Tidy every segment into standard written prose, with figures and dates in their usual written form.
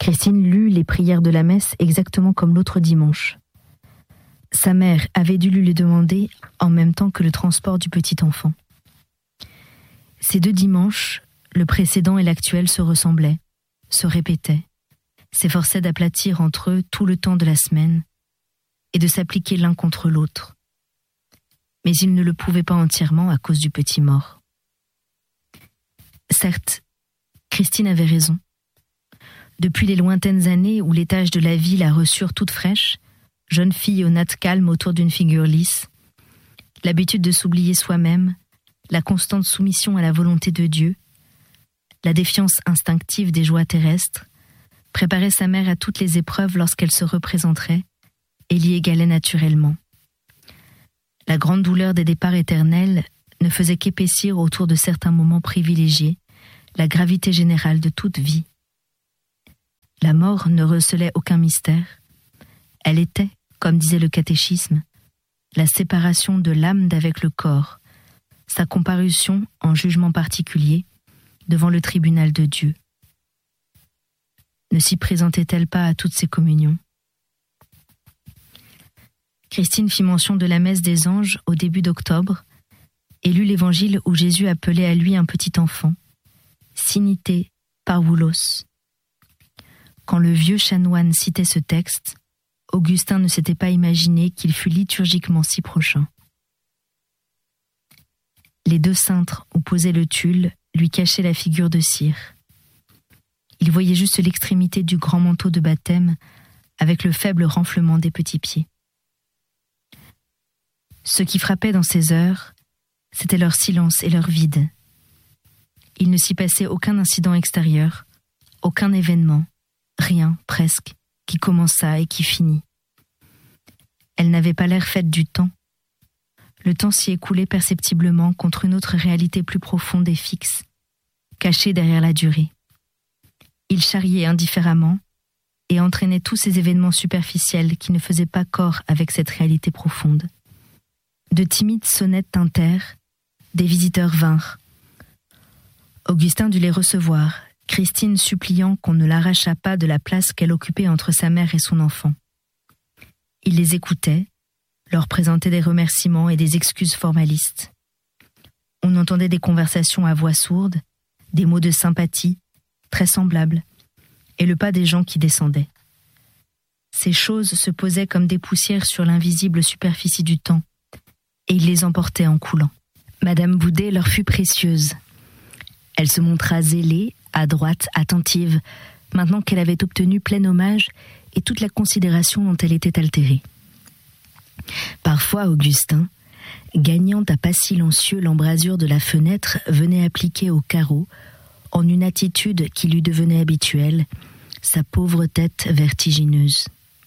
Christine lut les prières de la messe exactement comme l'autre dimanche. Sa mère avait dû lui les demander en même temps que le transport du petit enfant. Ces 2 dimanches, le précédent et l'actuel se ressemblaient, se répétaient, s'efforçaient d'aplatir entre eux tout le temps de la semaine et de s'appliquer l'un contre l'autre. Mais ils ne le pouvaient pas entièrement à cause du petit mort. Certes, Christine avait raison. Depuis les lointaines années où les tâches de la vie la reçurent toute fraîche, jeune fille aux nattes calmes autour d'une figure lisse, l'habitude de s'oublier soi-même, la constante soumission à la volonté de Dieu, la défiance instinctive des joies terrestres, préparaient sa mère à toutes les épreuves lorsqu'elle se représenterait et l'y égalait naturellement. La grande douleur des départs éternels ne faisait qu'épaissir autour de certains moments privilégiés la gravité générale de toute vie. La mort ne recelait aucun mystère. Elle était, comme disait le catéchisme, la séparation de l'âme d'avec le corps, sa comparution en jugement particulier devant le tribunal de Dieu. Ne s'y présentait-elle pas à toutes ces communions ? Christine fit mention de la messe des anges au début d'octobre et lut l'évangile où Jésus appelait à lui un petit enfant, Sinite Parvoulos. Quand le vieux chanoine citait ce texte, Augustin ne s'était pas imaginé qu'il fût liturgiquement si prochain. Les 2 cintres où posait le tulle lui cachaient la figure de cire. Il voyait juste l'extrémité du grand manteau de baptême avec le faible renflement des petits pieds. Ce qui frappait dans ces heures, c'était leur silence et leur vide. Il ne s'y passait aucun incident extérieur, aucun événement, rien, presque, qui commença et qui finit. Elle n'avait pas l'air faite du temps. Le temps s'y écoulait perceptiblement contre une autre réalité plus profonde et fixe, cachée derrière la durée. Il charriait indifféremment et entraînait tous ces événements superficiels qui ne faisaient pas corps avec cette réalité profonde. De timides sonnettes tintèrent, des visiteurs vinrent. Augustin dut les recevoir, Christine suppliant qu'on ne l'arrachât pas de la place qu'elle occupait entre sa mère et son enfant. Il les écoutait, leur présentait des remerciements et des excuses formalistes. On entendait des conversations à voix sourde, des mots de sympathie, très semblables, et le pas des gens qui descendaient. Ces choses se posaient comme des poussières sur l'invisible superficie du temps, et il les emportait en coulant. Madame Boudet leur fut précieuse. Elle se montra zélée, adroite, attentive, maintenant qu'elle avait obtenu plein hommage et toute la considération dont elle était altérée. Parfois, Augustin, gagnant à pas silencieux l'embrasure de la fenêtre, venait appliquer au carreau, en une attitude qui lui devenait habituelle, sa pauvre tête vertigineuse.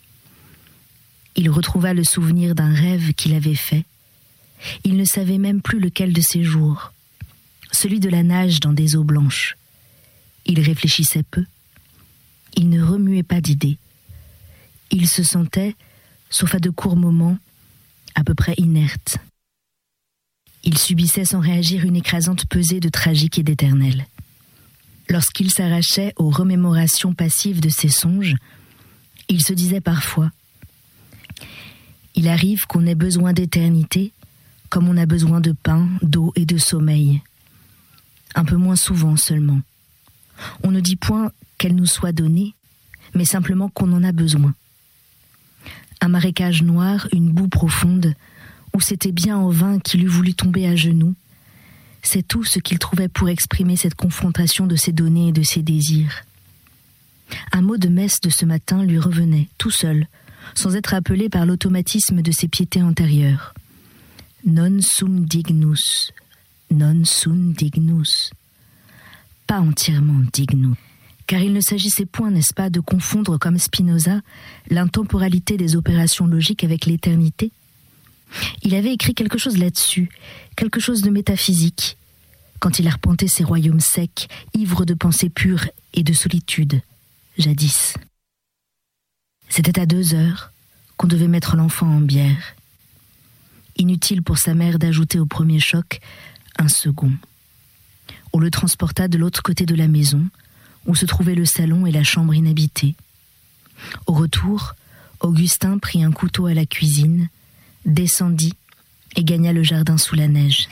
Il retrouva le souvenir d'un rêve qu'il avait fait. Il ne savait même plus lequel de ses jours, celui de la nage dans des eaux blanches. Il réfléchissait peu. Il ne remuait pas d'idées. Il se sentait, sauf à de courts moments, à peu près inerte. Il subissait sans réagir une écrasante pesée de tragique et d'éternel. Lorsqu'il s'arrachait aux remémorations passives de ses songes, il se disait parfois « Il arrive qu'on ait besoin d'éternité comme on a besoin de pain, d'eau et de sommeil. Un peu moins souvent seulement. On ne dit point qu'elle nous soit donnée, mais simplement qu'on en a besoin. Un marécage noir, une boue profonde, où c'était bien en vain qu'il eût voulu tomber à genoux, c'est tout ce qu'il trouvait pour exprimer cette confrontation de ses données et de ses désirs. Un mot de messe de ce matin lui revenait, tout seul, sans être appelé par l'automatisme de ses piétés antérieures. Non sum dignus, non sum dignus. Pas entièrement dignus, car il ne s'agissait point, n'est-ce pas, de confondre comme Spinoza l'intemporalité des opérations logiques avec l'éternité. Il avait écrit quelque chose là-dessus, quelque chose de métaphysique, quand il arpentait ces royaumes secs, ivres de pensées pures et de solitude, jadis. C'était à 2 heures qu'on devait mettre l'enfant en bière. Inutile pour sa mère d'ajouter au premier choc un second. On le transporta de l'autre côté de la maison, où se trouvaient le salon et la chambre inhabitée. Au retour, Augustin prit un couteau à la cuisine, descendit et gagna le jardin sous la neige.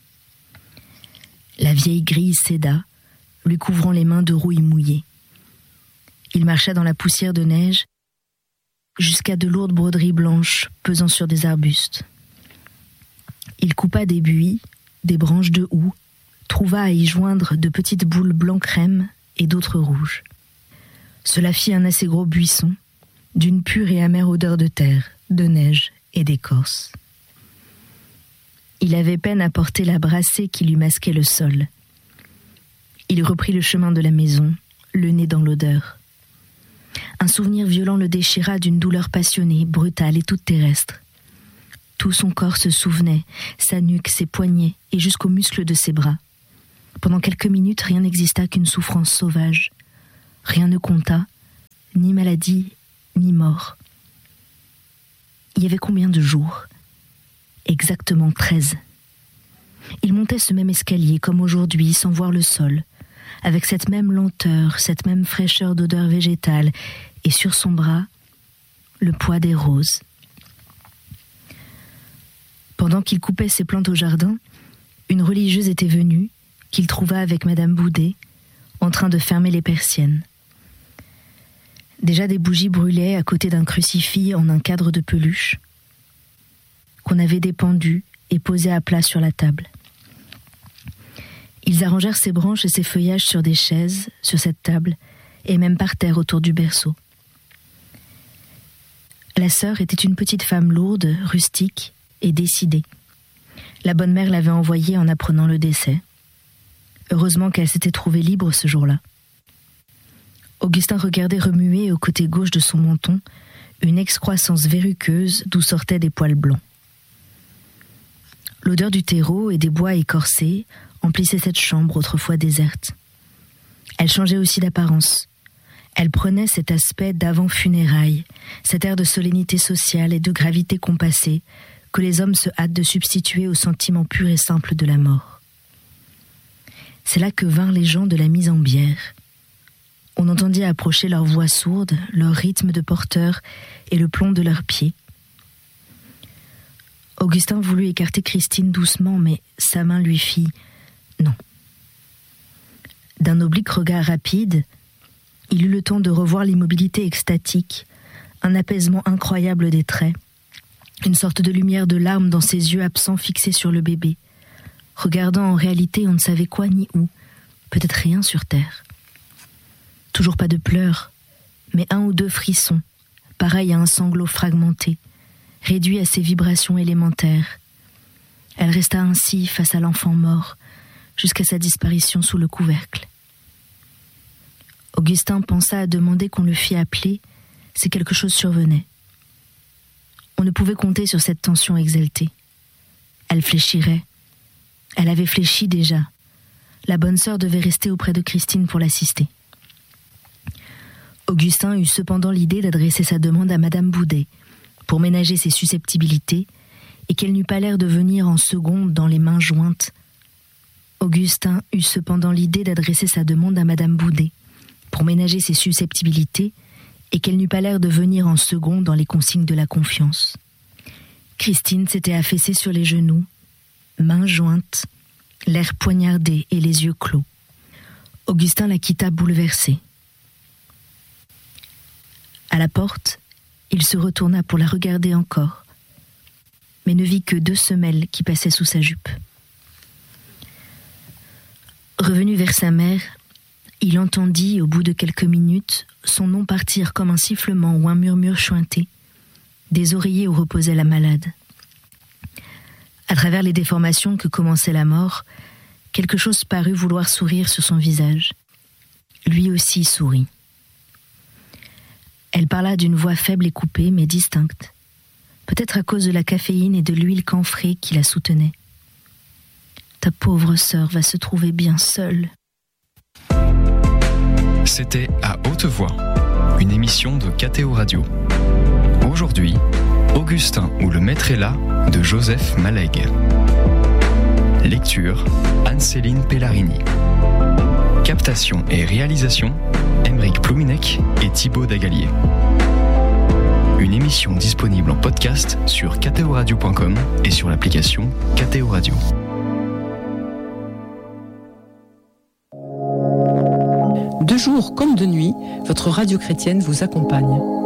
La vieille grille céda, lui couvrant les mains de rouille mouillée. Il marcha dans la poussière de neige jusqu'à de lourdes broderies blanches pesant sur des arbustes. Il coupa des buis, des branches de houx, trouva à y joindre de petites boules blanc crème et d'autres rouges. Cela fit un assez gros buisson, d'une pure et amère odeur de terre, de neige et d'écorce. Il avait peine à porter la brassée qui lui masquait le sol. Il reprit le chemin de la maison, le nez dans l'odeur. Un souvenir violent le déchira d'une douleur passionnée, brutale et toute terrestre. Tout son corps se souvenait, sa nuque, ses poignets et jusqu'aux muscles de ses bras. Pendant quelques minutes, rien n'exista qu'une souffrance sauvage. Rien ne compta, ni maladie, ni mort. Il y avait combien de jours ? Exactement 13. Il montait ce même escalier comme aujourd'hui, sans voir le sol, avec cette même lenteur, cette même fraîcheur d'odeur végétale, et sur son bras, le poids des roses. Pendant qu'il coupait ses plantes au jardin, une religieuse était venue, qu'il trouva avec Madame Boudet, en train de fermer les persiennes. Déjà des bougies brûlaient à côté d'un crucifix en un cadre de peluche, qu'on avait dépendu et posé à plat sur la table. Ils arrangèrent ses branches et ses feuillages sur des chaises, sur cette table, et même par terre autour du berceau. La sœur était une petite femme lourde, rustique et décidée. La bonne mère l'avait envoyée en apprenant le décès. Heureusement qu'elle s'était trouvée libre ce jour-là. Augustin regardait remuer au côté gauche de son menton une excroissance verruqueuse d'où sortaient des poils blancs. L'odeur du terreau et des bois écorcés emplissait cette chambre autrefois déserte. Elle changeait aussi d'apparence. Elle prenait cet aspect d'avant-funérailles, cet air de solennité sociale et de gravité compassée que les hommes se hâtent de substituer au sentiment pur et simple de la mort. C'est là que vinrent les gens de la mise en bière. On entendit approcher leurs voix sourdes, leur rythme de porteur et le plomb de leurs pieds. Augustin voulut écarter Christine doucement, mais sa main lui fit « non ». D'un oblique regard rapide, il eut le temps de revoir l'immobilité extatique, un apaisement incroyable des traits, une sorte de lumière de larmes dans ses yeux absents fixés sur le bébé, regardant en réalité on ne savait quoi ni où, peut-être rien sur terre. Toujours pas de pleurs, mais un ou deux frissons, pareils à un sanglot fragmenté, réduit à ses vibrations élémentaires. Elle resta ainsi face à l'enfant mort, jusqu'à sa disparition sous le couvercle. Augustin pensa à demander qu'on le fît appeler si quelque chose survenait. On ne pouvait compter sur cette tension exaltée. Elle fléchirait. Elle avait fléchi déjà. La bonne sœur devait rester auprès de Christine pour l'assister. Augustin eut cependant l'idée d'adresser sa demande à Madame Boudet, pour ménager ses susceptibilités, et qu'elle n'eût pas l'air de venir en seconde dans les mains jointes. Augustin eut cependant l'idée d'adresser sa demande à Madame Boudet, pour ménager ses susceptibilités, et qu'elle n'eût pas l'air de venir en second dans les consignes de la confiance. Christine s'était affaissée sur les genoux, mains jointes, l'air poignardé et les yeux clos. Augustin la quitta bouleversé. À la porte, il se retourna pour la regarder encore, mais ne vit que 2 semelles qui passaient sous sa jupe. Revenu vers sa mère, il entendit, au bout de quelques minutes, son nom partir comme un sifflement ou un murmure chuinté, des oreillers où reposait la malade. À travers les déformations que commençait la mort, quelque chose parut vouloir sourire sur son visage. Lui aussi sourit. Elle parla d'une voix faible et coupée, mais distincte, peut-être à cause de la caféine et de l'huile camphrée qui la soutenait. « Ta pauvre sœur va se trouver bien seule. » C'était À Haute Voix, une émission de KTO Radio. Aujourd'hui, Augustin ou le maître est là de Joseph Malègue. Lecture, Anne-Céline Pellarini. Captation et réalisation, Aymeric Plouminec et Thibaut Dagalier. Une émission disponible en podcast sur ktoradio.com et sur l'application KTO Radio. De jour comme de nuit, votre radio chrétienne vous accompagne.